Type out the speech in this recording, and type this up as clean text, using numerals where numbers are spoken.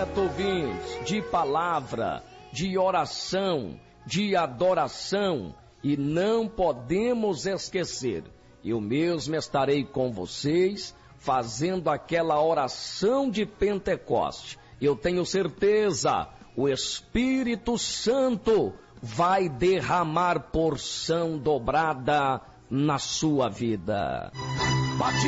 momento, ouvintes, de palavra, de oração, de adoração, e não podemos esquecer, eu mesmo estarei com vocês fazendo aquela oração de Pentecoste. Eu tenho certeza, o Espírito Santo vai derramar porção dobrada na sua vida.